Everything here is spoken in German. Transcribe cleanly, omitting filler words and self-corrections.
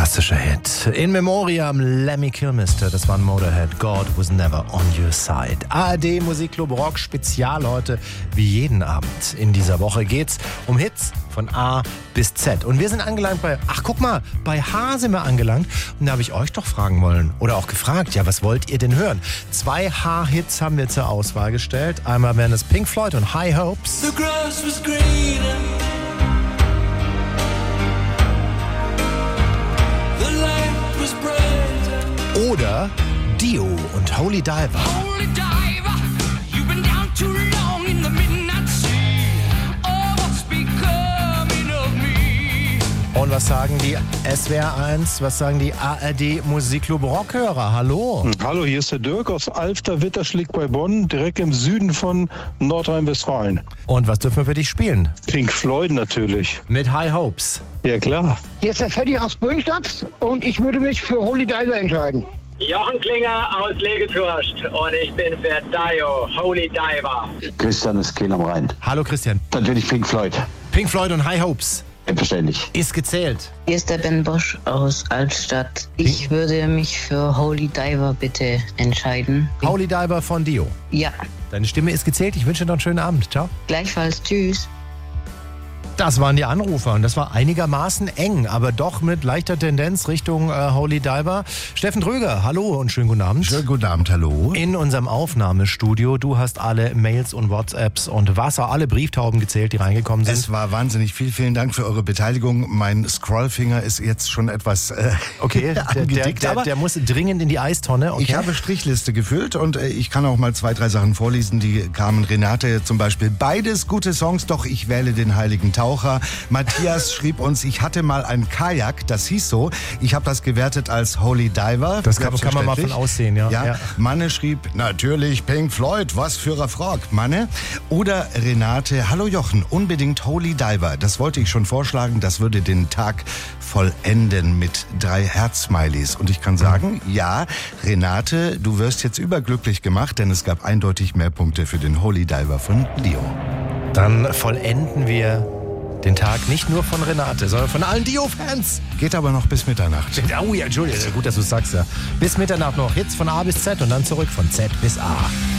Fantastischer Hit. In Memoriam, Lemmy Kilmister, das war ein Motorhead. God was never on your side. ARD Musikclub Rock Spezial heute, wie jeden Abend. In dieser Woche geht's um Hits von A bis Z. Und wir sind angelangt bei, bei H sind wir angelangt. Und da habe ich euch doch fragen wollen oder auch gefragt, ja, was wollt ihr denn hören? 2 H-Hits haben wir zur Auswahl gestellt. Einmal wären es Pink Floyd und High Hopes. The grass was greener. Oder Dio und Holy Diver. Holy Diver, you've been down too long in the midnight sea. Oh, what's becoming of me? Und was sagen die SWR 1, was sagen die ARD Musikclub Rockhörer? Hallo. Hallo, hier ist der Dirk aus Alfter-Witterschlick bei Bonn, direkt im Süden von Nordrhein-Westfalen. Und was dürfen wir für dich spielen? Pink Floyd natürlich. Mit High Hopes. Ja, klar. Hier ist der Freddy aus Böhnstadt und ich würde mich für Holy Diver entscheiden. Jochen Klinger aus Legeturst und ich bin für Dio, Holy Diver. Christian ist Kiel am Rhein. Hallo Christian. Natürlich Pink Floyd. Pink Floyd und High Hopes. Selbstverständlich. Ist gezählt. Hier ist der Ben Bosch aus Albstadt. Ich würde mich für Holy Diver bitte entscheiden. Holy Diver von Dio. Ja, Deine Stimme ist gezählt. Ich wünsche dir noch einen schönen Abend. Ciao. gleichfalls. Tschüss. Das waren die Anrufer und das war einigermaßen eng, aber doch mit leichter Tendenz Richtung Holy Diver. Steffen Tröger, hallo und schönen guten Abend. Schönen guten Abend, hallo. In unserem Aufnahmestudio, du hast alle Mails und WhatsApps und Wasser, alle Brieftauben gezählt, die reingekommen sind. Es war wahnsinnig viel. Vielen Dank für eure Beteiligung. Mein Scrollfinger ist jetzt schon etwas Okay, angedickt, aber der muss dringend in die Eistonne. Okay. ich habe Strichliste gefüllt und ich kann auch mal 2, 3 Sachen vorlesen, die kamen. Renate zum Beispiel, beides gute Songs, doch ich wähle den Heiligen Taucher. Matthias schrieb uns, ich hatte mal ein Kajak, das hieß so. Ich habe das gewertet als Holy Diver. Das kann man mal von aussehen, ja. Ja. Manne schrieb, natürlich Pink Floyd, was für ein Frog, Manne. Oder Renate, hallo Jochen, unbedingt Holy Diver. Das wollte ich schon vorschlagen, das würde den Tag vollenden mit 3 Herzsmileys. Und ich kann sagen, ja, Renate, du wirst jetzt überglücklich gemacht, denn es gab eindeutig mehr Punkte für den Holy Diver von Dio. Dann vollenden wir den Tag nicht nur von Renate, sondern von allen Dio-Fans. Geht aber noch bis Mitternacht. Oh ja, Entschuldigung, gut, dass du es sagst, ja. Bis Mitternacht noch Hits von A bis Z und dann zurück von Z bis A.